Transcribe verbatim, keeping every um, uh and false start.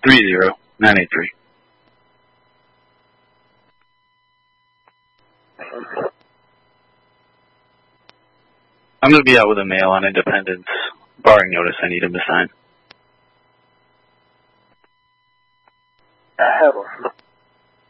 three zero nine eight three. I'm going to be out with a mail on Independence, barring notice I need him to sign. Hell.